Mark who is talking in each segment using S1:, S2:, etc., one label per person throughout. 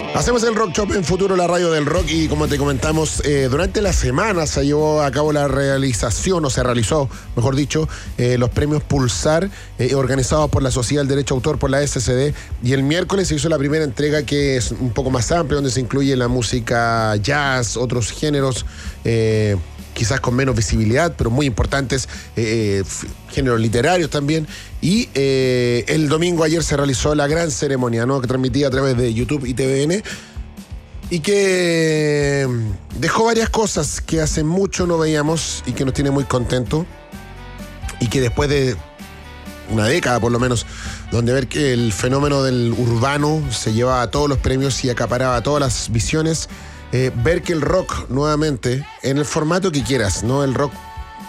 S1: Hacemos el Rock Shop en Futuro, la radio del rock, y como te comentamos, durante la semana se llevó a cabo la realización, o se realizó, mejor dicho, los premios Pulsar, organizados por la Sociedad del Derecho de Autor, por la SCD, y el miércoles se hizo la primera entrega, que es un poco más amplia, donde se incluye la música jazz, otros géneros, quizás con menos visibilidad, pero muy importantes, géneros literarios también. Y el domingo ayer se realizó la gran ceremonia, ¿no?, que transmitía a través de YouTube y TVN, y que dejó varias cosas que hace mucho no veíamos y que nos tiene muy contentos, y que después de una década por lo menos, donde ver que el fenómeno del urbano se llevaba todos los premios y acaparaba todas las visiones, ver que el rock nuevamente, en el formato que quieras, ¿no?, el rock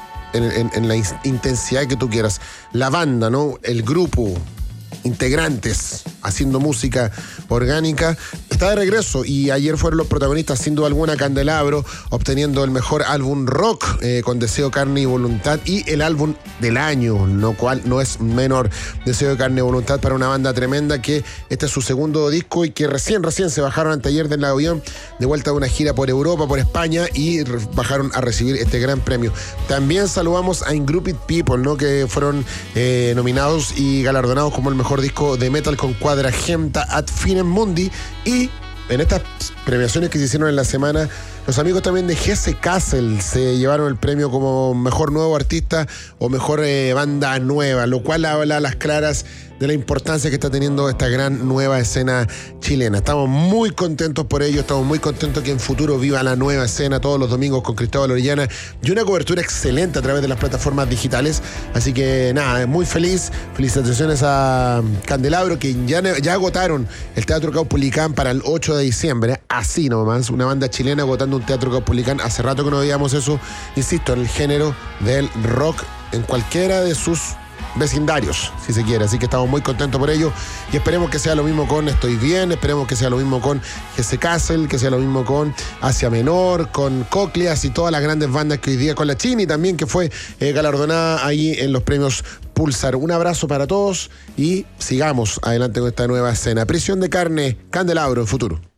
S1: en la intensidad que tú quieras, la banda, ¿no?, el grupo, integrantes haciendo música orgánica, está de regreso, y ayer fueron los protagonistas, sin duda alguna, Candelabro, obteniendo el mejor álbum rock, con Deseo, Carne y Voluntad, y el álbum del año, lo cual no es menor. Deseo, Carne y Voluntad, para una banda tremenda, que este es su segundo disco, y que recién se bajaron anteayer del avión, de vuelta de una gira por Europa, por España, y bajaron a recibir este gran premio. También saludamos a Ingrouped People, ¿no?, que fueron nominados y galardonados como el mejor disco de metal con Quadragenta ad Finem Mundi. Y en estas premiaciones que se hicieron en la semana, los amigos también de Jesse Castle se llevaron el premio como mejor nuevo artista o mejor banda nueva, lo cual habla a las claras de la importancia que está teniendo esta gran nueva escena chilena. Estamos muy contentos por ello, estamos muy contentos que en Futuro viva la nueva escena todos los domingos con Cristóbal Orellana, y una cobertura excelente a través de las plataformas digitales. Así que nada, muy feliz. Felicitaciones a Candelabro, que ya agotaron el Teatro Caupolicán para el 8 de diciembre. Así nomás, una banda chilena agotando un Teatro Caupolicán. Hace rato que no veíamos eso, insisto, en el género del rock, en cualquiera de sus vecindarios, si se quiere. Así que estamos muy contentos por ello, y esperemos que sea lo mismo con Estoy Bien, esperemos que sea lo mismo con Jesse Castle, que sea lo mismo con Asia Menor, con Cócleas y todas las grandes bandas que hoy día, con la Chini también, que fue galardonada ahí en los premios Pulsar. Un abrazo para todos y sigamos adelante con esta nueva escena. Prisión de Carne, Candelabro en Futuro.